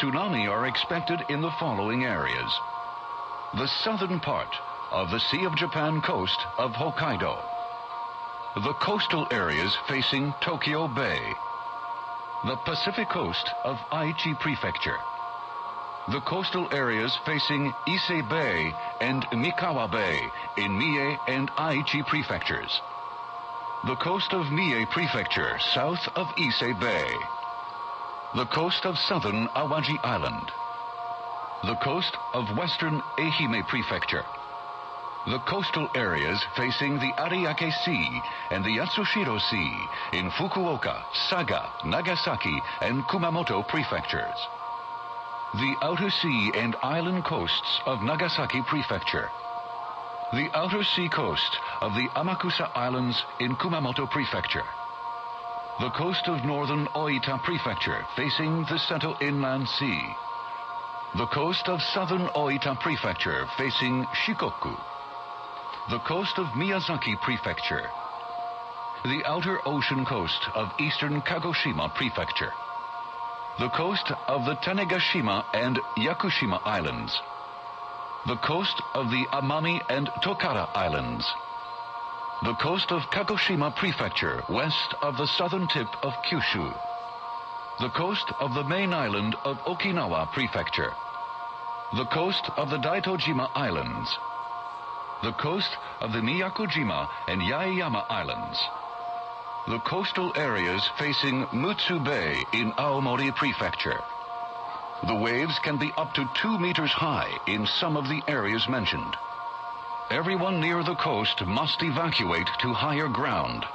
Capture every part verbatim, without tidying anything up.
tsunami are expected in the following areas. The southern part of the Sea of Japan coast of Hokkaido. The coastal areas facing Tokyo Bay. The Pacific coast of Aichi Prefecture. The coastal areas facing Ise Bay and Mikawa Bay in Mie and Aichi prefectures. The coast of Mie Prefecture south of Ise Bay. The coast of southern Awaji Island. The coast of western Ehime Prefecture. The coastal areas facing the Ariake Sea and the Yatsushiro Sea in Fukuoka, Saga, Nagasaki, and Kumamoto prefectures. The outer sea and island coasts of Nagasaki Prefecture. The outer sea coast of the Amakusa Islands in Kumamoto Prefecture. The coast of northern Oita Prefecture facing the Seto Inland Sea. The coast of southern Oita Prefecture facing Shikoku. The coast of Miyazaki Prefecture. The outer ocean coast of eastern Kagoshima Prefecture. The coast of the Tanegashima and Yakushima Islands. The coast of the Amami and Tokara Islands. The coast of Kagoshima Prefecture west of the southern tip of Kyushu. The coast of the main island of Okinawa Prefecture. The coast of the Daitojima Islands. The coast of the Miyakojima and Yaeyama Islands. The coastal areas facing Mutsu Bay in Aomori Prefecture. The waves can be up to two meters high in some of the areas mentioned. Everyone near the coast must evacuate to higher ground.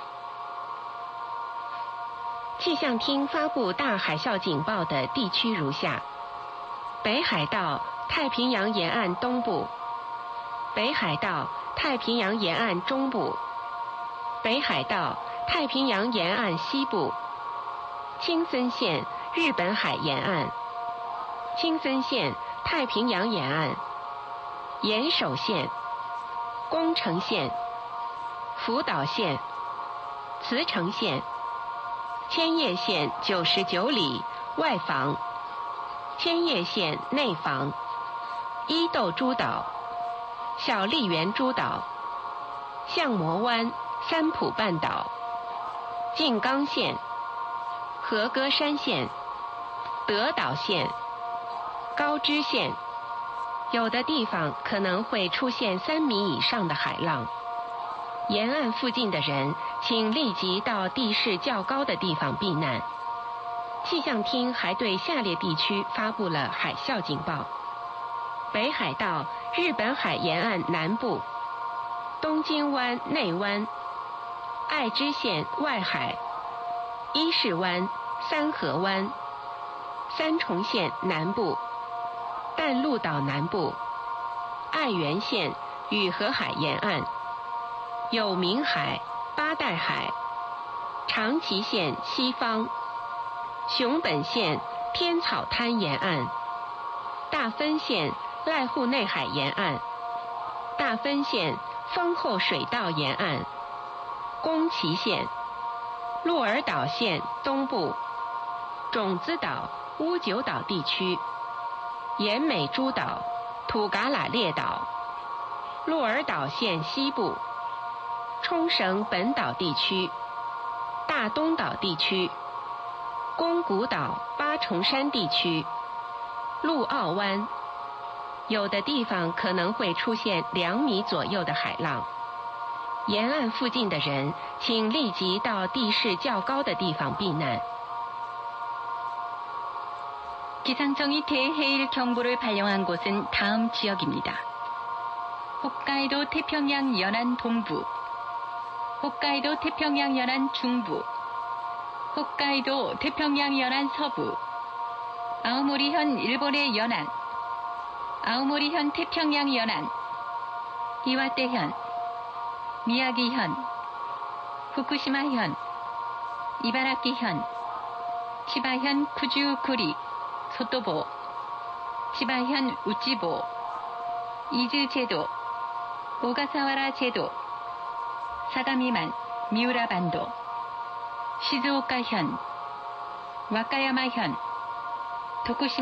气象厅发布大海啸警报的地区如下：北海道、太平洋沿岸东部、北海道、太平洋沿岸中部、北海道、太平洋沿岸西部、青森县日本海沿岸、青森县太平洋沿岸、岩手县、宫城县、福岛县、茨城县、千叶县九十九里外房、千叶县内房、伊豆诸岛、小笠原诸岛、相模湾三浦半岛、静冈县、和歌山县、德岛县、高知县，有的地方可能会出现三米以上的海浪。沿岸附近的人，请立即到地势较高的地方避难。气象厅还对下列地区发布了海啸警报：北海道日本海沿岸南部、东京湾内湾、爱知县外海、伊势湾、三河湾、三重县南部、淡路岛南部、爱媛县与河海沿岸、有明海、八代海、长崎县西方、熊本县天草滩沿岸、大分县濑户内海沿岸、大分县丰后水道沿岸、宫崎县、鹿儿岛县东部、种子岛、屋久岛地区、岩美诸岛、土嘎拉列岛、鹿儿岛县西部、冲绳本岛地区、大东岛地区、宫古岛八重山地区、陆奥湾，有的地方可能会出现两米左右的海浪。沿岸附近的人，请立即到地势较高的地方避难。 기상청이 대해일 경보를 발령한 곳은 다음 지역입니다. 홋카이도 태평양 연안 동부, 홋카이도 태평양 연안 중부, 홋카이도 태평양 연안 서부, 아오모리현 일본의 연안, 아오모리현 태평양 연안, 이와테현, 미야기현, 후쿠시마현, 이바라키현, 치바현 쿠주쿠리, 소토보, 치바현 우찌보, 이즈제도, 오가사와라 제도, 사가미만, 미우라반도, 시즈오카현, 와카야마현, 도쿠시마